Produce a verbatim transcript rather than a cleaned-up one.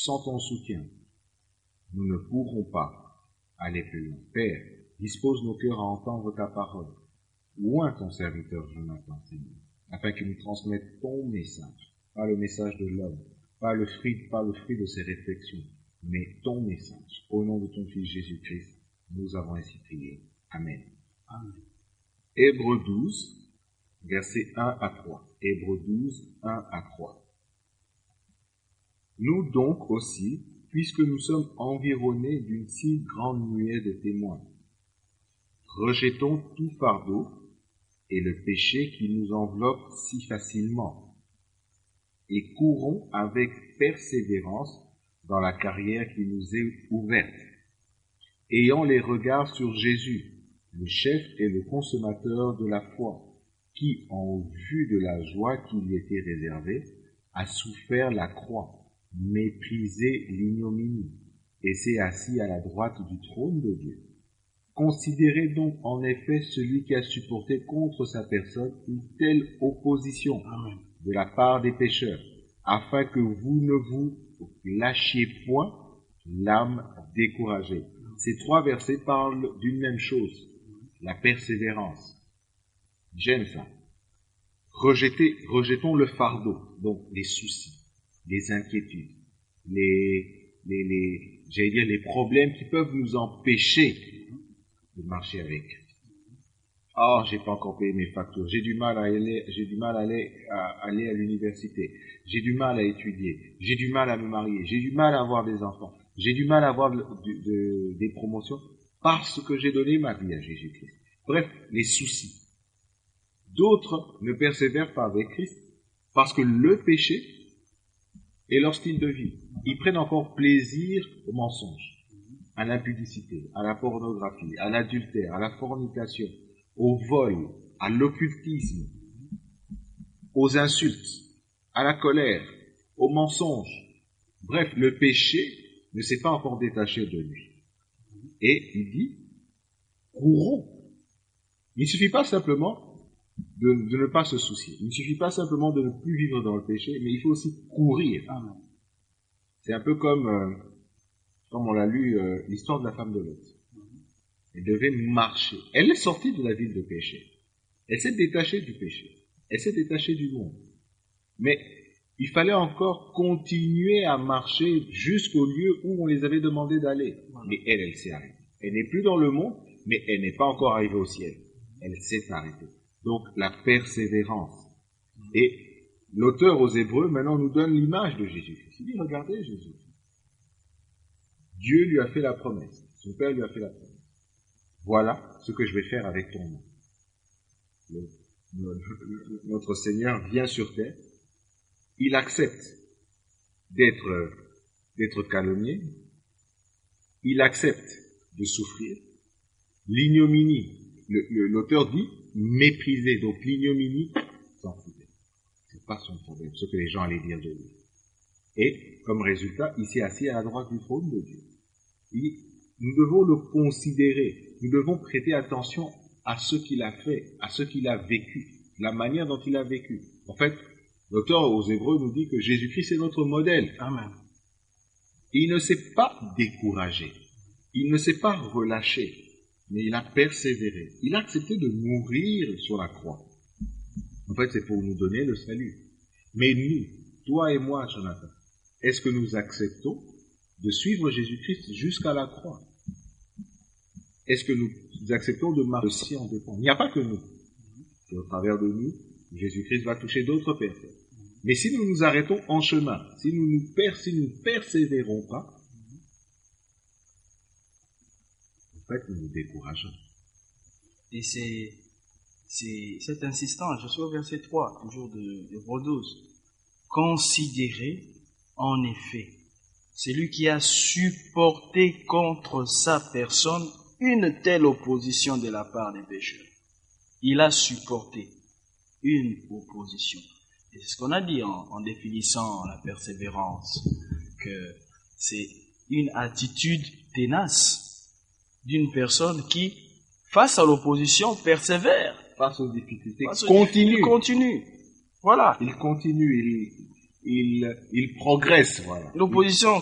Sans ton soutien, nous ne pourrons pas aller plus loin. Père, dispose nos cœurs à entendre ta parole. Loin ton serviteur Jonathan, Seigneur, afin qu'il nous transmette ton message, pas le message de l'homme, pas le fruit, pas le fruit de ses réflexions, mais ton message. Au nom de ton Fils Jésus-Christ, nous avons ainsi prié. Amen. Amen. Hébreux douze, versets un à trois. Hébreux douze, un à trois. Nous donc aussi, puisque nous sommes environnés d'une si grande nuée de témoins, rejetons tout fardeau et le péché qui nous enveloppe si facilement, et courons avec persévérance dans la carrière qui nous est ouverte, ayant les regards sur Jésus, le chef et le consommateur de la foi, qui, en vue de la joie qui lui était réservée, a souffert la croix, méprisé l'ignominie, et s'est assis à la droite du trône de Dieu. Considérez donc en effet celui qui a supporté contre sa personne une telle opposition Amen. De la part des pécheurs, afin que vous ne vous lâchiez point l'âme découragée. Ces trois versets parlent d'une même chose, la persévérance. J'aime ça. Rejetez, rejetons le fardeau, donc les soucis, les inquiétudes, les, les, les, j'allais dire les problèmes qui peuvent nous empêcher de marcher avec Christ. Oh, j'ai pas encore payé mes factures, j'ai du mal à aller, j'ai du mal à aller à, aller à l'université, j'ai du mal à étudier, j'ai du mal à me marier, j'ai du mal à avoir des enfants, j'ai du mal à avoir de, de, de, des promotions parce que j'ai donné ma vie à Jésus-Christ. Bref, les soucis. D'autres ne persévèrent pas avec Christ parce que le péché est leur style de vie. Ils prennent encore plaisir au mensonge, à l'impudicité, à la pornographie, à l'adultère, à la fornication, au vol, à l'occultisme, aux insultes, à la colère, au mensonge. Bref, le péché ne s'est pas encore détaché de lui. Et il dit, courons. Il ne suffit pas simplement de, de ne pas se soucier. Il ne suffit pas simplement de ne plus vivre dans le péché, mais il faut aussi courir. Amen. C'est un peu comme, euh, comme on l'a lu, euh, l'histoire de la femme de Lot. Elle devait marcher. Elle est sortie de la ville de péché. Elle s'est détachée du péché. Elle s'est détachée du monde. Mais il fallait encore continuer à marcher jusqu'au lieu où on les avait demandé d'aller. Mais elle, elle s'est arrêtée. Elle n'est plus dans le monde, mais elle n'est pas encore arrivée au ciel. Elle s'est arrêtée. Donc, la persévérance. Et l'auteur aux Hébreux, maintenant, nous donne l'image de Jésus-Christ. Il dit, regardez Jésus. Dieu lui a fait la promesse. Son Père lui a fait la promesse. Voilà ce que je vais faire avec ton nom. Le, le, notre Seigneur vient sur terre. Il accepte d'être, d'être calomnié. Il accepte de souffrir. L'ignominie, le, le, l'auteur dit mépriser. Donc l'ignominie, s'en foutait. C'est pas son problème, ce que les gens allaient dire de lui. Et comme résultat, il s'est assis à la droite du trône de Dieu. Il, nous devons le considérer. Nous devons prêter attention à ce qu'il a fait, à ce qu'il a vécu, la manière dont il a vécu. En fait, l'auteur aux Hébreux nous dit que Jésus-Christ est notre modèle. Amen. Il ne s'est pas découragé. Il ne s'est pas relâché. Mais il a persévéré. Il a accepté de mourir sur la croix. En fait, c'est pour nous donner le salut. Mais nous, toi et moi, Jonathan, est-ce que nous acceptons de suivre Jésus-Christ jusqu'à la croix? Est-ce que nous acceptons de marcher aussi en dépend? Il n'y a pas que nous. C'est au travers de nous, Jésus-Christ va toucher d'autres personnes. Mais si nous nous arrêtons en chemin, si nous nous, per- si nous ne persévérons pas, en fait, nous nous décourageons. Et c'est, c'est, c'est insistant. Je suis au verset trois, toujours de Hébreux douze. Considérez, en effet, celui qui a supporté contre sa personne une telle opposition de la part des pécheurs. Il a supporté une opposition. Et c'est ce qu'on a dit en, en définissant la persévérance, que c'est une attitude tenace d'une personne qui, face à l'opposition, persévère. Face aux difficultés, Face aux continue. Il continue. Voilà. Il continue, il, il, il progresse. Voilà. L'opposition